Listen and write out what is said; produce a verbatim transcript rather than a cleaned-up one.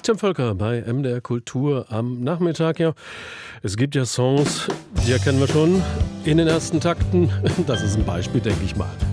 Tim Völker bei M D R Kultur am Nachmittag. Ja, es gibt ja Songs, die erkennen wir schon in den ersten Takten. Das ist ein Beispiel, denke ich mal.